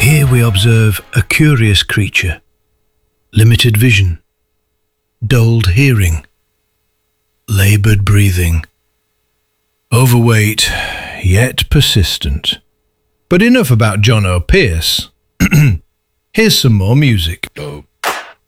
Here we observe a curious creature. Limited vision, dulled hearing, laboured breathing, overweight, yet persistent. But enough about John O'Pearce. Here's some more music.